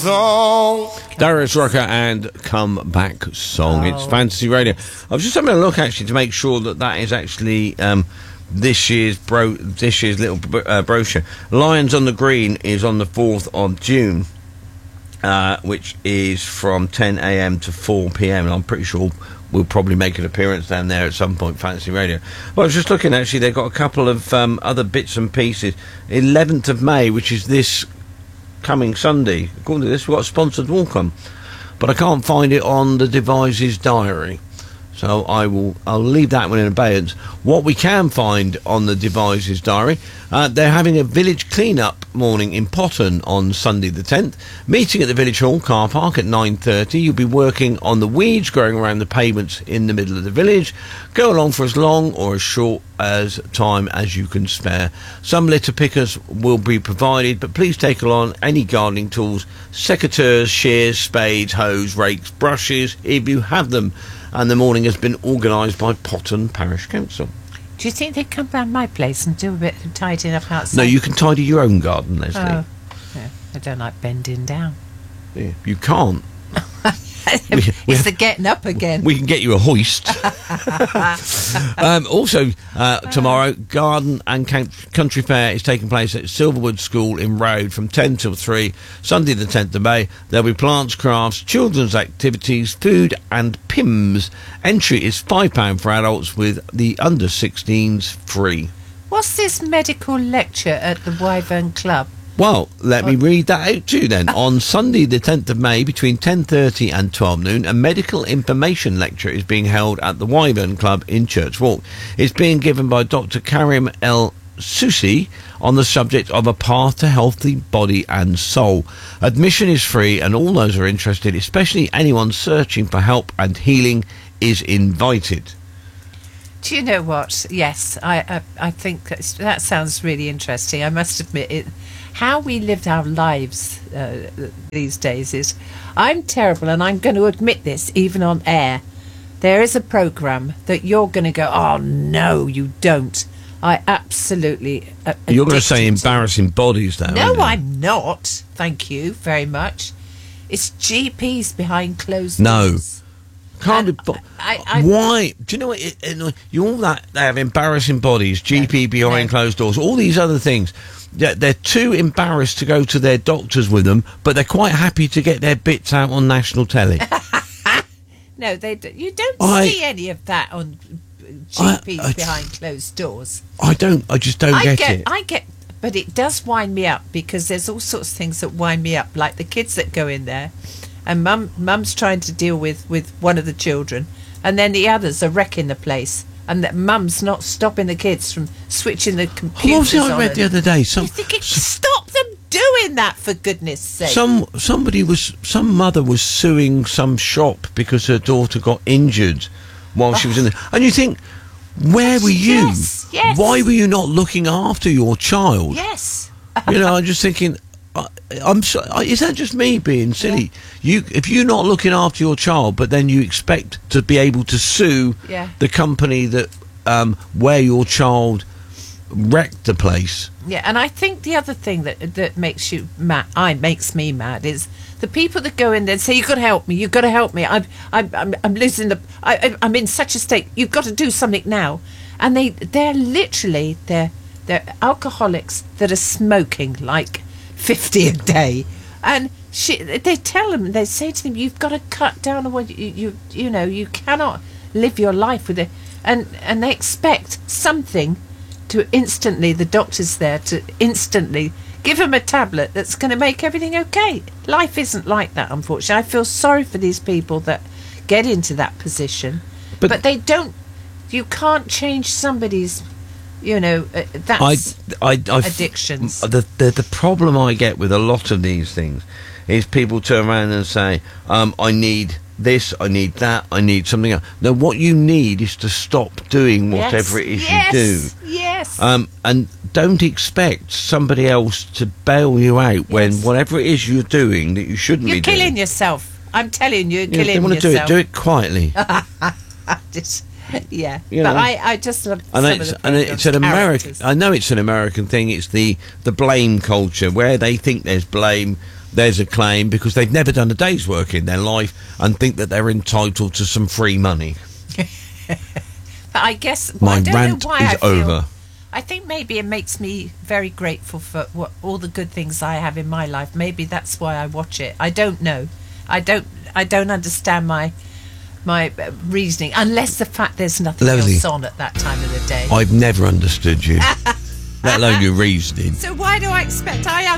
song. Darius Rucker and Come Back Song. It's Fantasy Radio. I was just having a look actually to make sure that is actually this year's little brochure. Lions on the Green is on the 4th of June, which is from 10 a.m. to 4 p.m. and I'm pretty sure we'll probably make an appearance down there at some point, Fantasy Radio. Well, I was just looking, actually, they've got a couple of other bits and pieces. 11th of May, which is this coming Sunday. According to this, we've got a sponsored walk-on, but I can't find it on the Devices diary. So I'll leave that one in abeyance. What we can find on the Devices diary, they're having a village clean-up morning in Potton on Sunday the 10th. Meeting at the Village Hall car park at 9:30. You'll be working on the weeds growing around the pavements in the middle of the village. Go along for as long or as short as time as you can spare. Some litter pickers will be provided, but please take along any gardening tools, secateurs, shears, spades, hoes, rakes, brushes, if you have them. And the morning has been organised by Potton Parish Council. Do you think they'd come round my place and do a bit of tidying up outside? No, you can tidy your own garden, Leslie. Oh, yeah, I don't like bending down. Yeah, you can't. It's the getting up again. We can get you a hoist. Also, tomorrow, Garden and Country Fair is taking place at Silverwood School in Road from 10 till 3, Sunday the 10th of May. There'll be plants, crafts, children's activities, food and PIMS. Entry is £5 for adults, with the under 16s free. What's this medical lecture at the Wyvern Club? Well, let me read that out to you then. On Sunday the 10th of May between 10:30 and 12 noon, a medical information lecture is being held at the Wyvern Club in Church Walk. It's being given by Dr. Karim El Susi on the subject of a path to healthy body and soul. Admission is free and all those who are interested, especially anyone searching for help and healing, is invited. Do you know what? Yes, I think that sounds really interesting. I must admit it. How we lived our lives these days is... I'm terrible, and I'm going to admit this even on air. There is a programme that you're going to go, oh, no, you don't. I absolutely... You're going to say embarrassing bodies, though. No, I'm not. Thank you very much. It's GPs behind closed doors. Can't be. Why? Do you know what? You all that they have embarrassing bodies, GP behind closed doors, all these other things. They're too embarrassed to go to their doctors with them, but they're quite happy to get their bits out on national telly. No, you don't see any of that on GPs behind closed doors. I just don't get it. But it does wind me up, because there's all sorts of things that wind me up, like the kids that go in there, and mum's trying to deal with one of the children, and then the others are wrecking the place. And that mum's not stopping the kids from switching the computers on. I read the other day. You're thinking, stop them doing that, for goodness sake. Some mother was suing some shop because her daughter got injured while she was in there. And you think, where were you? Yes. Why were you not looking after your child? Yes. I'm just thinking, I'm sorry, is that just me being silly? Yeah. If you're not looking after your child, but then you expect to be able to sue the company that where your child wrecked the place. Yeah, and I think the other thing that makes you mad, makes me mad, is the people that go in there and say, "You've got to help me. You've got to help me. I'm losing I'm in such a state. You've got to do something now." And they're literally they're alcoholics that are smoking like 50 a day, and they tell them, they say to them, you've got to cut down on what you cannot live your life with it, and they expect something to instantly, the doctor's there to instantly give them a tablet that's going to make everything okay. Life isn't like that, unfortunately. I feel sorry for these people that get into that position, but they don't. You can't change somebody's, that's addictions. The problem I get with a lot of these things is people turn around and say, I need this, I need that, I need something else. No, what you need is to stop doing whatever it is you do. Yes. And don't expect somebody else to bail you out when whatever it is you're doing that you shouldn't be doing. You're killing yourself. I'm telling you, killing yourself. If you want to do it quietly. Yeah, but I just love it's an American. I know it's an American thing. It's the blame culture, where they think there's blame. there's a claim because they've never done a day's work in their life and think that they're entitled to some free money. But I guess My I don't rant know why is I feel, over. I think maybe it makes me very grateful for all the good things I have in my life. Maybe that's why I watch it. I don't know. I don't understand my reasoning, unless the fact there's nothing Leslie, else on at that time of the day. I've never understood you, let alone your reasoning. So why do I expect I